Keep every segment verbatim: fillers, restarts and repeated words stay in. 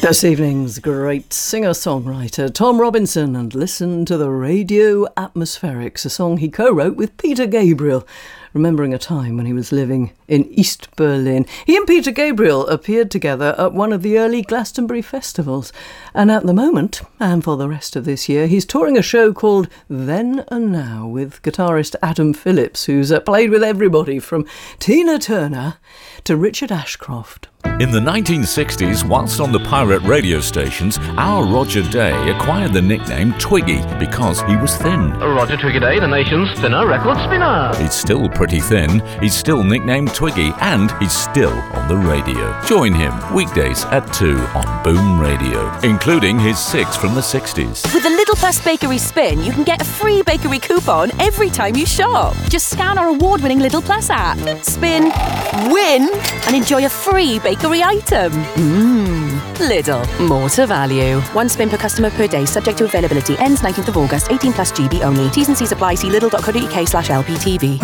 This evening's great singer-songwriter Tom Robinson, and listen to the Radio Atmospherics, a song he co-wrote with Peter Gabriel, remembering a time when he was living in East Berlin. He and Peter Gabriel appeared together at one of the early Glastonbury festivals, and at the moment, and for the rest of this year, he's touring a show called Then and Now with guitarist Adam Phillips, who's uh, played with everybody from Tina Turner to Richard Ashcroft. In the nineteen sixties, whilst on the pirate radio stations, our Roger Day acquired the nickname Twiggy because he was thin. Roger Twiggy Day, the nation's thinner record spinner. He's still pretty thin, he's still nicknamed Twiggy, and he's still on the radio. Join him weekdays at two on Boom Radio, including his six from the sixties. With the Little Plus Bakery Spin, you can get a free bakery coupon every time you shop. Just scan our award-winning Little Plus app, spin, win, and enjoy a free bakery item. Mmm. Lidl. More to value. One spin per customer per day, subject to availability. Ends nineteenth of August. eighteen plus G B only. T's and C's apply. See lidl.co.uk slash LPTV.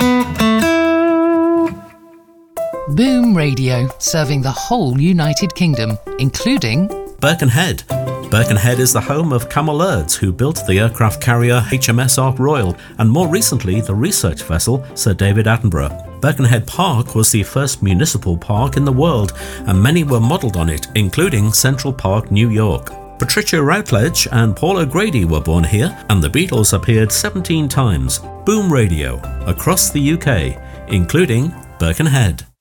Boom Radio, serving the whole United Kingdom, including Birkenhead. Birkenhead is the home of Cammell Lairds, who built the aircraft carrier H M S Ark Royal, and more recently the research vessel Sir David Attenborough. Birkenhead Park was the first municipal park in the world, and many were modelled on it, including Central Park, New York. Patricia Routledge and Paul O'Grady were born here, and the Beatles appeared seventeen times. Boom Radio, across the U K, including Birkenhead.